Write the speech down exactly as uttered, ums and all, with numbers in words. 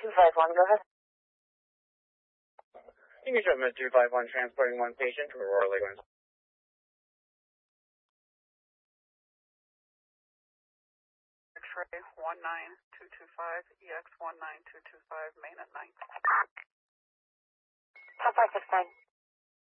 two five one, go ahead. English Government two five one, transporting one patient to Aurora Lakeland. X-ray one nine two two five, E X one nine two two five, main at night. ten five six nine.